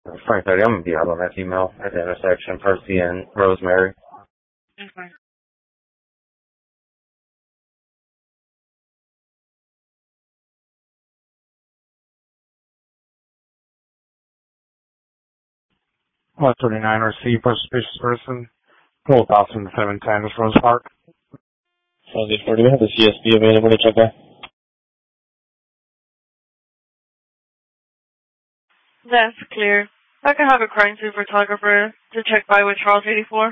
Frank 30, I'm going to be out on that email at the intersection, Percy and Rosemary. Okay. Lot 39, received for suspicious person. Pull 710 Rose Park. Sounds good. Do we have the CSB available to check by? That's clear. I can have a crime scene photographer to check by with Charles 84.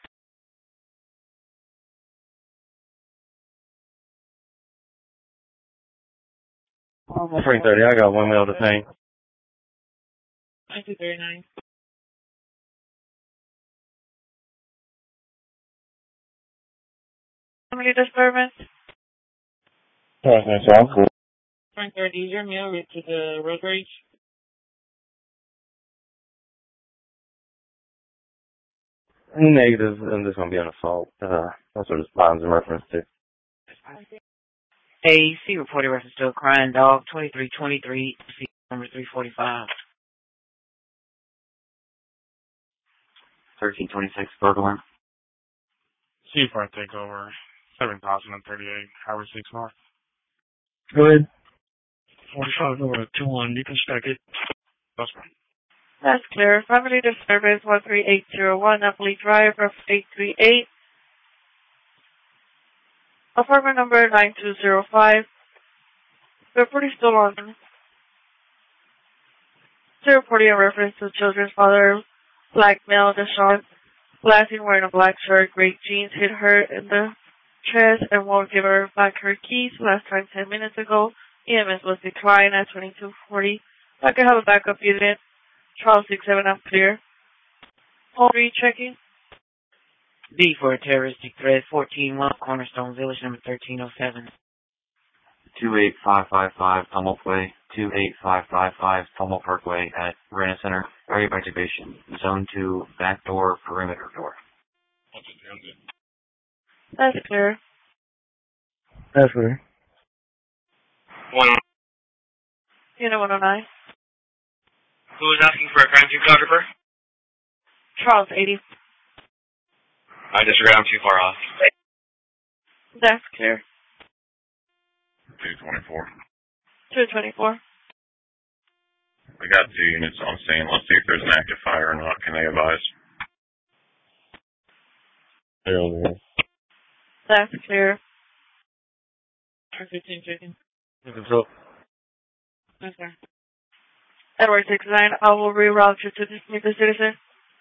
Frank 30, I got one male detained. 9239. Family disturbance? Alright, thanks. Sounds cool. Frank 30, is your meal to the road rage? Negative, and this is going to be an assault. That's what this bond's in reference to. AC reported reference to a crying dog, 2323, number 345. 1326 burglar. C4 takeover, 7038, Howard 6 North. Go ahead. 45 over 21, you can stack it. That's fine. That's clear. Family disturbance 13801, Napoli Drive, rough 838. Apartment number 9205. The report is still on. Still reporting a reference to children's father, black male, Deshaun, laughing, wearing a black shirt, gray jeans, hit her in the chest and won't give her back her keys. Last time 10 minutes ago. EMS was declined at 2240. I can have a backup unit. Charles 67, I'm clear. Hold rechecking. D for a terroristic threat, 141 Cornerstone Village, number 1307. 28555 Tumult Way, 28555 Tumult Parkway at Arena Center. Area of activation. Zone 2, back door, perimeter door. That's clear. That's clear. 109. Unit 109. Who is asking for a crime scene photographer? Charles 80. I disagree, I'm too far off. That's clear. 224. 224. We got 2 units on scene. Let's see if there's an active fire or not. Can they advise? That's clear. 15 chicken. Okay. Edward 69, I will reroute you to dismiss the citizen.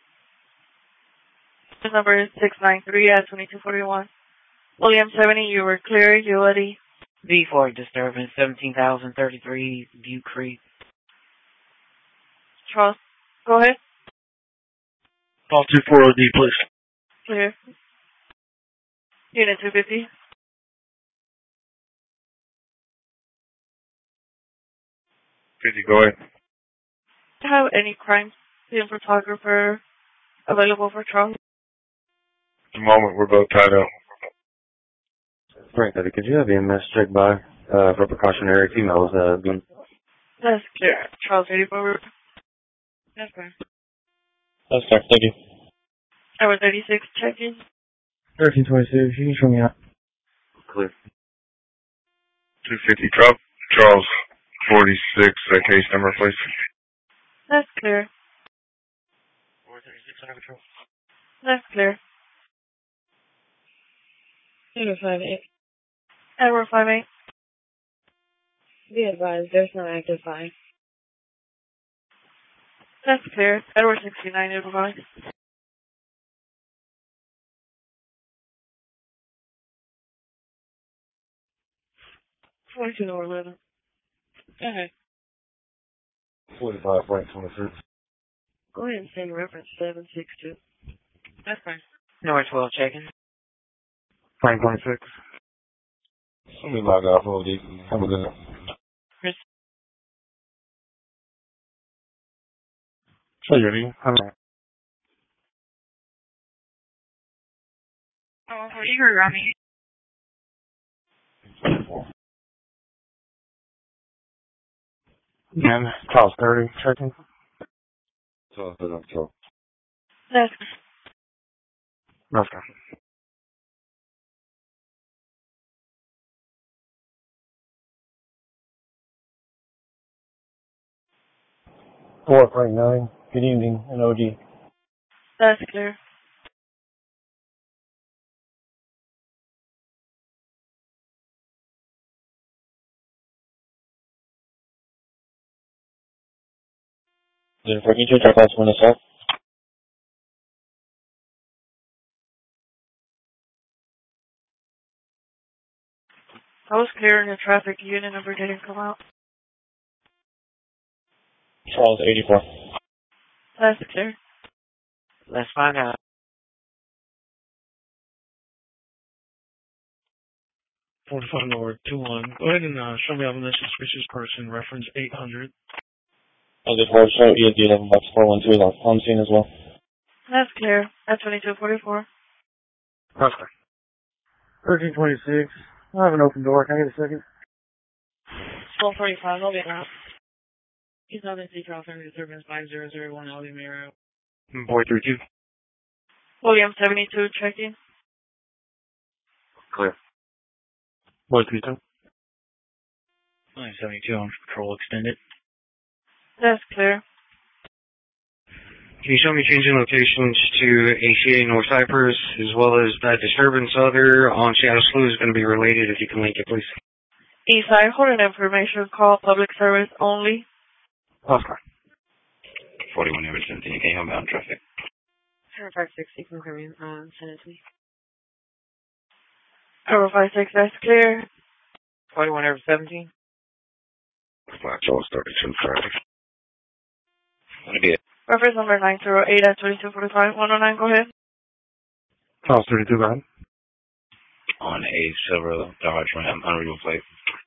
The number is 693 at 2241. William 70, you were clear. Utility. V for disturbance, 17,033 View Creek. Charles, go ahead. Call 240D, please. Clear. Unit 250. Go ahead. Do you have any crime scene photographer available for Charles? At the moment, we're both tied up. Frank 30, could you have EMS check by for precautionary females? That's clear. Charles 84. That's clear. That's fair. Thank you. Edward 36, checking. 1326, you can show me out. Clear. 250, drop Charles 46, case number, please. That's clear. 436 under control. That's clear. Edward 58. Edward 58. Be advised, there's no active fire. That's clear. Edward 69, advice. Or 11. Go ahead. 45, Frank 26. Go ahead and send reference 762. That's fine. North 12 checking. Frank 26. Let me log off. Have a good night. Chris. Security. Oh, you heard Rami. And Charles 30, checking. 12 to 12. That's Okay. Four Frank 9. Good evening, an OG. That's clear. Then for each our class 1 assault. I was clearing the traffic. Unit number didn't come out. Charles 84. That's clear. Let's find out. 45 North 21. Go ahead and show me evidence of suspicious person, reference 800. I'll just forward show ESD 11 box 412 is on scene as well. That's clear. At 2244. Okay. 1326. I have an open door. Can I get a second? 1245, I'll be out. He's not in secret alternative disturbance 5001 Aldi Miro. Boy 32. William 72 checking. Clear. Boy 32. 972 on patrol extended. That's clear. Can you show me changing locations to ACA North Cypress, as well as that disturbance other on Seattle Slough is going to be related, if you can link it, please. Eastside, holding information, call public service only. Okay. 41 Average 17, can you help me on traffic? 560 confirming. Send it to me. Cover 56, that's clear. 41 over 17. Black Charles 32 traffic. Gonna be it. Reference number 908 at 2245. 109, go ahead. Charles 32, go ahead. On a silver Dodge Ram, unreadable plate.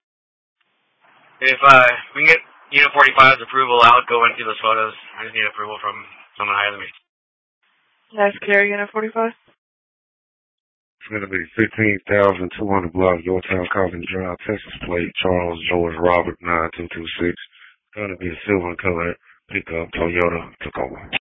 If we can get Unit 45's approval, I'll go and see those photos. I just need approval from someone higher than me. That's clear, Unit 45. It's going to be 15,200 blocks, Yorktown, Coffin Drive, Texas plate, Charles George Robert 9226. It's going to be a silver color pickup Toyota Tacoma.